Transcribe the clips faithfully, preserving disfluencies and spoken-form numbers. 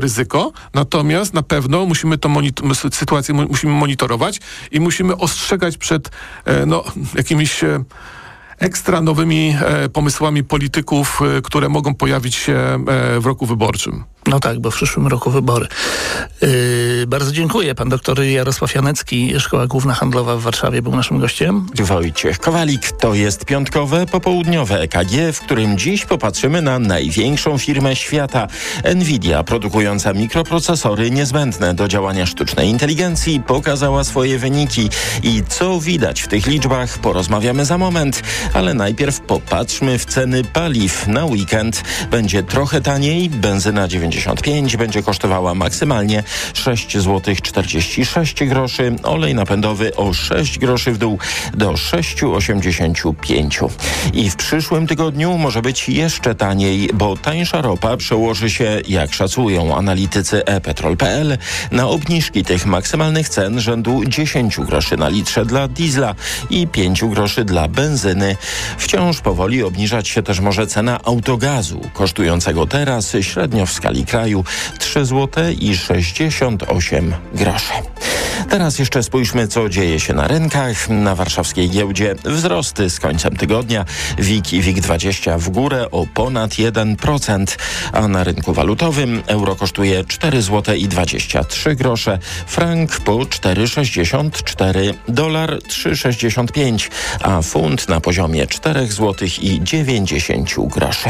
ryzyko, natomiast na pewno musimy tę monit- sytuację mu- musimy monitorować i musimy ostrzegać przed e, no, jakimiś e, ekstra nowymi e, pomysłami polityków, e, które mogą pojawić się e, w roku wyborczym. No tak, bo w przyszłym roku wybory. Yy, bardzo dziękuję. Pan doktor Jarosław Janecki, Szkoła Główna Handlowa w Warszawie, był naszym gościem. Wojciech Kowalik. To jest piątkowe, popołudniowe E K G, w którym dziś popatrzymy na największą firmę świata. Nvidia, produkująca mikroprocesory niezbędne do działania sztucznej inteligencji, pokazała swoje wyniki. I co widać w tych liczbach, porozmawiamy za moment. Ale najpierw popatrzmy w ceny paliw. Na weekend będzie trochę taniej. Benzyna dziewięćdziesiąt pięć będzie kosztowała maksymalnie sześć złotych czterdzieści sześć groszy, olej napędowy o sześć groszy w dół do sześć złotych osiemdziesiąt pięć. I w przyszłym tygodniu może być jeszcze taniej, bo tańsza ropa przełoży się, jak szacują analitycy e petrol kropka p l, na obniżki tych maksymalnych cen rzędu dziesięć groszy na litrze dla diesla i pięć groszy dla benzyny. Wciąż powoli obniżać się też może cena autogazu, kosztującego teraz średnio w skali kraju trzy złote sześćdziesiąt osiem groszy. Teraz jeszcze spójrzmy, co dzieje się na rynkach. Na warszawskiej giełdzie wzrosty z końcem tygodnia. WIG i WIG dwadzieścia w górę o ponad jeden procent, a na rynku walutowym euro kosztuje cztery złote dwadzieścia trzy grosze, frank po cztery sześćdziesiąt cztery, dolar trzy sześćdziesiąt pięć, a funt na poziomie cztery złote dziewięćdziesiąt groszy.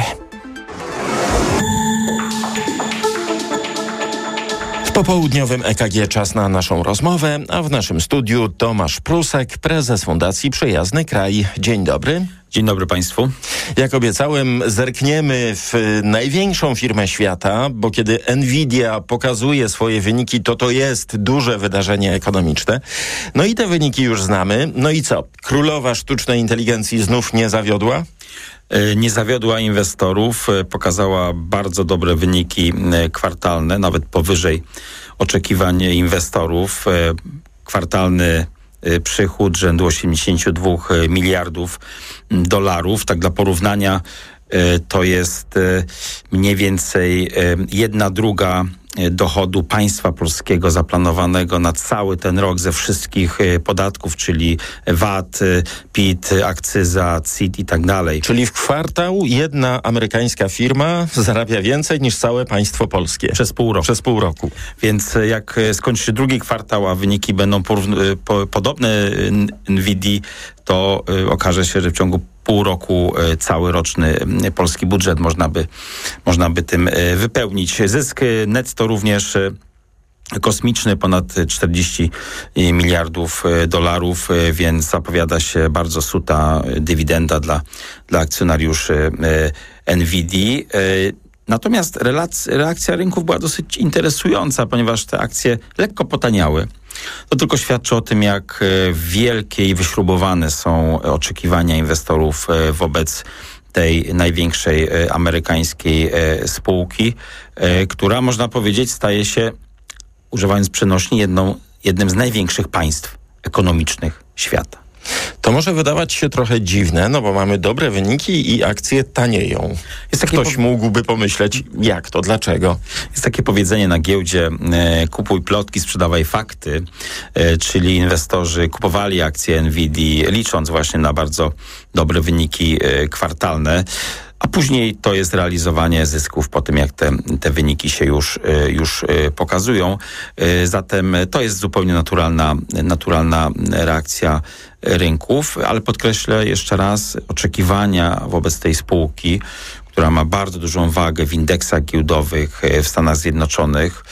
W popołudniowym E K G czas na naszą rozmowę, a w naszym studiu Tomasz Prusek, prezes Fundacji Przyjazny Kraj. Dzień dobry. Dzień dobry Państwu. Jak obiecałem, zerkniemy w największą firmę świata, bo kiedy Nvidia pokazuje swoje wyniki, to to jest duże wydarzenie ekonomiczne. No i te wyniki już znamy. No i co? Królowa sztucznej inteligencji znów nie zawiodła? Nie zawiodła inwestorów, pokazała bardzo dobre wyniki kwartalne, nawet powyżej oczekiwań inwestorów. Kwartalny przychód rzędu osiemdziesiąt dwa miliardów dolarów. Tak dla porównania to jest mniej więcej jedna druga dochodu państwa polskiego zaplanowanego na cały ten rok ze wszystkich podatków, czyli V A T, P I T, akcyza, C I T i tak dalej. Czyli w kwartał jedna amerykańska firma zarabia więcej niż całe państwo polskie. Przez pół roku. Przez pół roku. Więc jak skończy się drugi kwartał, a wyniki będą porówn- po, podobne Nvidii, to y, okaże się, że w ciągu pół roku y, cały roczny y, polski budżet można by, można by tym y, wypełnić. Zysk y, netto również y, kosmiczny, ponad czterdzieści miliardów dolarów, więc zapowiada się bardzo suta dywidenda dla, dla akcjonariuszy Nvidii. Natomiast relac- reakcja rynków była dosyć interesująca, ponieważ te akcje lekko potaniały. To tylko świadczy o tym, jak wielkie i wyśrubowane są oczekiwania inwestorów wobec tej największej amerykańskiej spółki, która, można powiedzieć, staje się, używając przenośni, jedną, jednym z największych państw ekonomicznych świata. To może wydawać się trochę dziwne, no bo mamy dobre wyniki i akcje tanieją. Jest Ktoś po... mógłby pomyśleć, jak to, dlaczego? Jest takie powiedzenie na giełdzie, e, kupuj plotki, sprzedawaj fakty, e, czyli inwestorzy kupowali akcje Nvidii, licząc właśnie na bardzo dobre wyniki e, kwartalne, a później to jest realizowanie zysków po tym, jak te, te wyniki się już, już pokazują. Zatem to jest zupełnie naturalna, naturalna reakcja rynków, ale podkreślę jeszcze raz, oczekiwania wobec tej spółki, która ma bardzo dużą wagę w indeksach giełdowych w Stanach Zjednoczonych,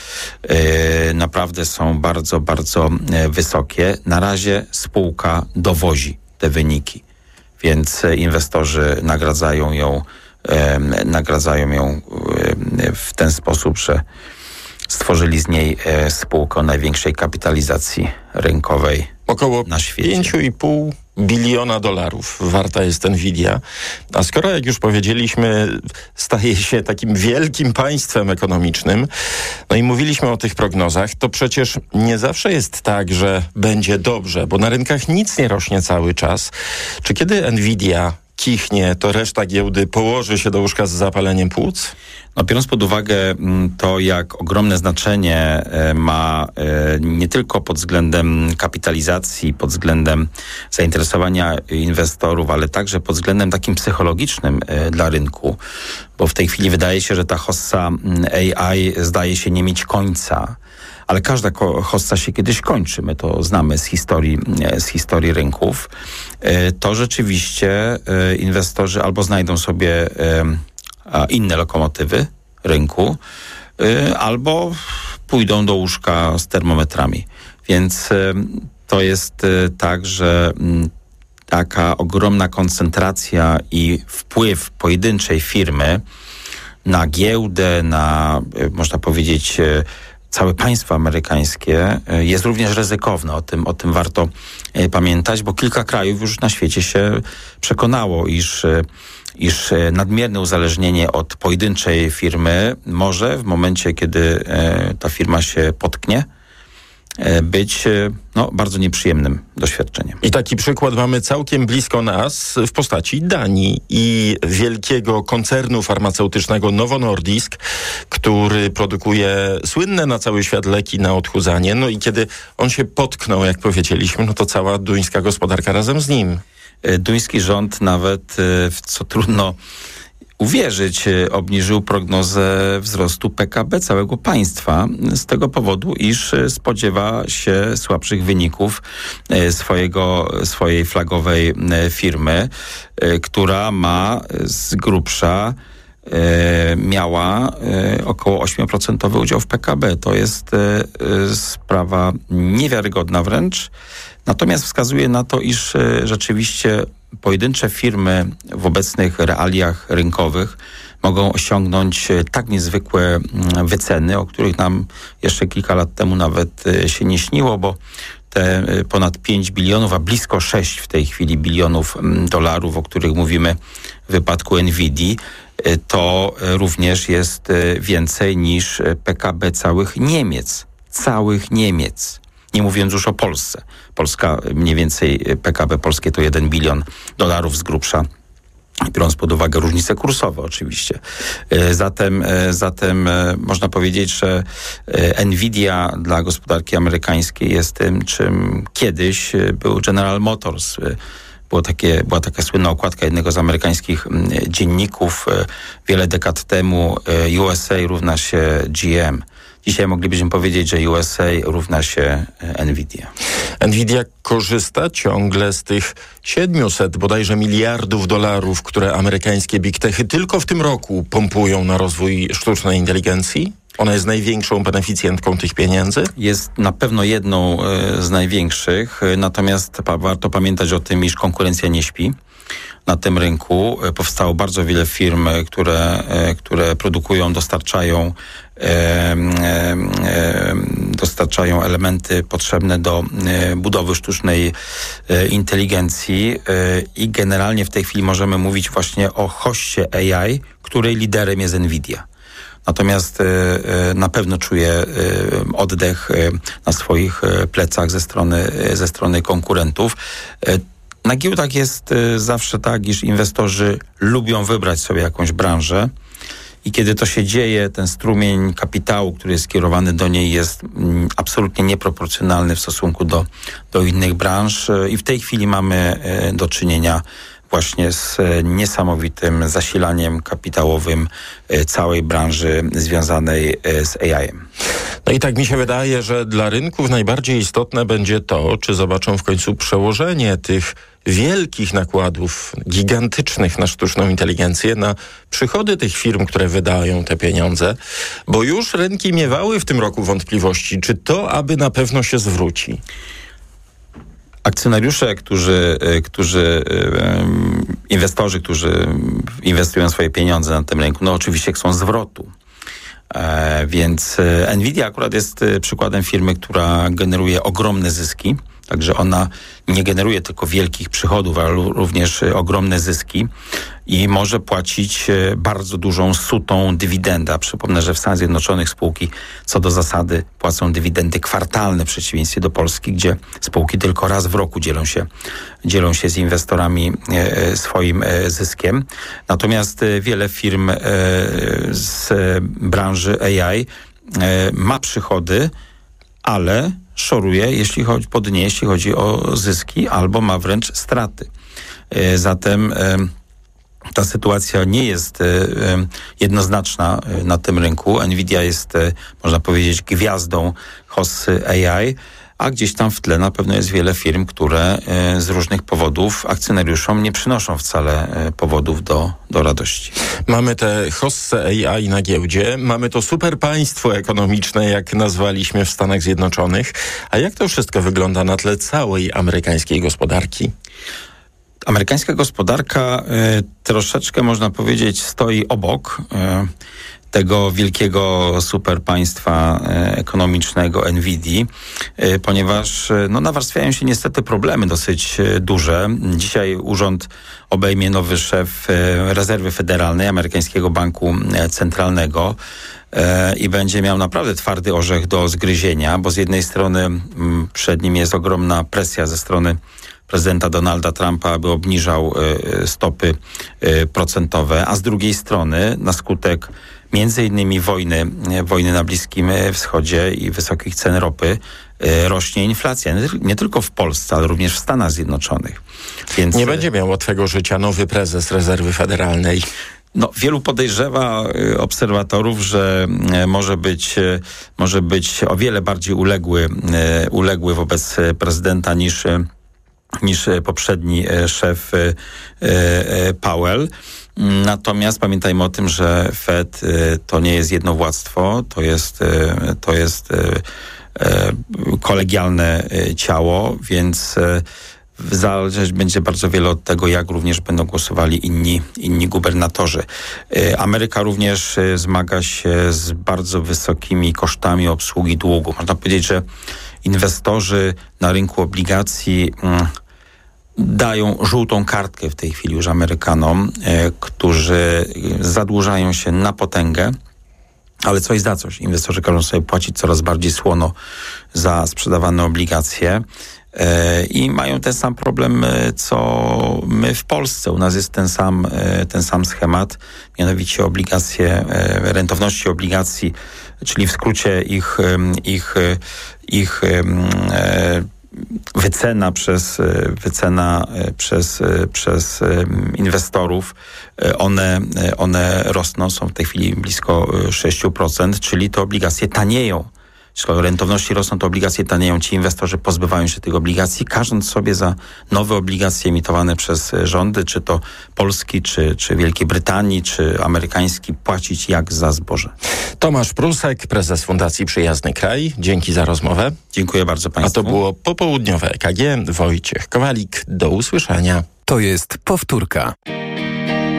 naprawdę są bardzo, bardzo wysokie. Na razie spółka dowozi te wyniki, więc inwestorzy nagradzają ją, e, nagradzają ją e, w ten sposób, że stworzyli z niej e, spółkę o największej kapitalizacji rynkowej Około na świecie. pięć i pół biliona dolarów warta jest Nvidia. A skoro, jak już powiedzieliśmy, staje się takim wielkim państwem ekonomicznym, no i mówiliśmy o tych prognozach, to przecież nie zawsze jest tak, że będzie dobrze, bo na rynkach nic nie rośnie cały czas. Czy kiedy Nvidia kichnie, to reszta giełdy położy się do łóżka z zapaleniem płuc? No, biorąc pod uwagę to, jak ogromne znaczenie ma nie tylko pod względem kapitalizacji, pod względem zainteresowania inwestorów, ale także pod względem takim psychologicznym dla rynku, bo w tej chwili wydaje się, że ta hossa A I zdaje się nie mieć końca, ale każda hossa się kiedyś kończy. My to znamy z historii, z historii rynków. To rzeczywiście inwestorzy albo znajdą sobie inne lokomotywy rynku, albo pójdą do łóżka z termometrami. Więc to jest tak, że taka ogromna koncentracja i wpływ pojedynczej firmy na giełdę, na, można powiedzieć, całe państwo amerykańskie jest również ryzykowne. O tym, o tym warto pamiętać, bo kilka krajów już na świecie się przekonało, iż iż nadmierne uzależnienie od pojedynczej firmy może w momencie, kiedy ta firma się potknie, być no, bardzo nieprzyjemnym doświadczeniem. I taki przykład mamy całkiem blisko nas w postaci Danii i wielkiego koncernu farmaceutycznego Novo Nordisk, który produkuje słynne na cały świat leki na odchudzanie. No i kiedy on się potknął, jak powiedzieliśmy, no to cała duńska gospodarka razem z nim. Duński rząd nawet, w co trudno uwierzyć, obniżył prognozę wzrostu P K B całego państwa z tego powodu, iż spodziewa się słabszych wyników swojego, swojej flagowej firmy, która ma z grubsza miała około osiem procent udział w P K B. To jest sprawa niewiarygodna wręcz. Natomiast wskazuje na to, iż rzeczywiście pojedyncze firmy w obecnych realiach rynkowych mogą osiągnąć tak niezwykłe wyceny, o których nam jeszcze kilka lat temu nawet się nie śniło, bo te ponad pięć bilionów, a blisko sześć w tej chwili bilionów dolarów, o których mówimy w wypadku Nvidii, to również jest więcej niż P K B całych Niemiec. Całych Niemiec. Nie mówiąc już o Polsce. Polska mniej więcej, P K B polskie to jeden bilion dolarów z grubsza, biorąc pod uwagę różnice kursowe oczywiście. Zatem, zatem można powiedzieć, że Nvidia dla gospodarki amerykańskiej jest tym, czym kiedyś był General Motors. Było takie, była taka słynna okładka jednego z amerykańskich dzienników wiele dekad temu: U S A równa się G M. Dzisiaj moglibyśmy powiedzieć, że U S A równa się Nvidia. Nvidia korzysta ciągle z tych siedmiuset bodajże miliardów dolarów, które amerykańskie big techy tylko w tym roku pompują na rozwój sztucznej inteligencji? Ona jest największą beneficjentką tych pieniędzy? Jest na pewno jedną z największych, natomiast pa- warto pamiętać o tym, iż konkurencja nie śpi. Na tym rynku powstało bardzo wiele firm, które, które produkują, dostarczają, e, e, dostarczają elementy potrzebne do budowy sztucznej inteligencji i generalnie w tej chwili możemy mówić właśnie o hoście A I, której liderem jest Nvidia. Natomiast na pewno czuję oddech na swoich plecach ze strony, ze strony konkurentów. Na giełdach jest zawsze tak, iż inwestorzy lubią wybrać sobie jakąś branżę i kiedy to się dzieje, ten strumień kapitału, który jest skierowany do niej, jest absolutnie nieproporcjonalny w stosunku do, do innych branż i w tej chwili mamy do czynienia właśnie z niesamowitym zasilaniem kapitałowym całej branży związanej z A I-em. No i tak mi się wydaje, że dla rynków najbardziej istotne będzie to, czy zobaczą w końcu przełożenie tych wielkich nakładów, gigantycznych na sztuczną inteligencję, na przychody tych firm, które wydają te pieniądze, bo już rynki miewały w tym roku wątpliwości, czy to aby na pewno się zwróci. Akcjonariusze, którzy, którzy, inwestorzy, którzy inwestują swoje pieniądze na tym rynku, no oczywiście chcą zwrotu. E, więc Nvidia akurat jest przykładem firmy, która generuje ogromne zyski. Także ona nie generuje tylko wielkich przychodów, ale również ogromne zyski i może płacić bardzo dużą, sutą dywidendę. Przypomnę, że w Stanach Zjednoczonych spółki co do zasady płacą dywidendy kwartalne w przeciwieństwie do Polski, gdzie spółki tylko raz w roku dzielą się, dzielą się z inwestorami swoim zyskiem. Natomiast wiele firm z branży A I ma przychody, ale szoruje, jeśli chodzi, podnie, jeśli chodzi o zyski, albo ma wręcz straty. Zatem ta sytuacja nie jest jednoznaczna na tym rynku. Nvidia jest, można powiedzieć, gwiazdą hossy A I, a gdzieś tam w tle na pewno jest wiele firm, które z różnych powodów akcjonariuszom nie przynoszą wcale powodów do, do radości. Mamy te hossę A I na giełdzie, mamy to super państwo ekonomiczne, jak nazwaliśmy w Stanach Zjednoczonych. A jak to wszystko wygląda na tle całej amerykańskiej gospodarki? Amerykańska gospodarka y, troszeczkę, można powiedzieć, stoi obok y, tego wielkiego superpaństwa y, ekonomicznego Nvidii, y, ponieważ y, no, nawarstwiają się niestety problemy dosyć y, duże. Dzisiaj urząd obejmie nowy szef y, Rezerwy Federalnej, amerykańskiego banku y, centralnego, i będzie miał naprawdę twardy orzech do zgryzienia, bo z jednej strony m, przed nim jest ogromna presja ze strony prezydenta Donalda Trumpa, aby obniżał y, stopy y, procentowe, a z drugiej strony na skutek między innymi wojny, y, wojny na Bliskim Wschodzie i wysokich cen ropy y, rośnie inflacja. Nie, nie tylko w Polsce, ale również w Stanach Zjednoczonych. Więc nie będzie miał łatwego życia nowy prezes Rezerwy Federalnej. No, wielu podejrzewa y, obserwatorów, że y, może być, y, może być o wiele bardziej uległy, y, uległy wobec prezydenta niż, y, niż poprzedni y, szef y, y, Powell. Natomiast pamiętajmy o tym, że Fed y, to nie jest jednowładztwo, to jest, y, to jest y, y, kolegialne y, ciało, więc y, zależeć będzie bardzo wiele od tego, jak również będą głosowali inni, inni gubernatorzy. Ameryka również zmaga się z bardzo wysokimi kosztami obsługi długu. Można powiedzieć, że inwestorzy na rynku obligacji mm, dają żółtą kartkę w tej chwili już Amerykanom, którzy zadłużają się na potęgę, ale coś za coś. Inwestorzy każą sobie płacić coraz bardziej słono za sprzedawane obligacje. I mają ten sam problem, co my w Polsce. U nas jest ten sam, ten sam schemat, mianowicie obligacje, rentowności obligacji, czyli w skrócie ich, ich, ich wycena przez, wycena przez, przez inwestorów, one, one rosną, są w tej chwili blisko sześć procent, czyli te obligacje tanieją. Skoro rentowności rosną, to obligacje tanieją. Ci inwestorzy pozbywają się tych obligacji, każąc sobie za nowe obligacje emitowane przez rządy, czy to Polski, czy, czy Wielkiej Brytanii, czy amerykański, płacić jak za zboże. Tomasz Prusek, prezes Fundacji Przyjazny Kraj. Dzięki za rozmowę. Dziękuję bardzo Państwu. A to było popołudniowe E K G. Wojciech Kowalik. Do usłyszenia. To jest powtórka.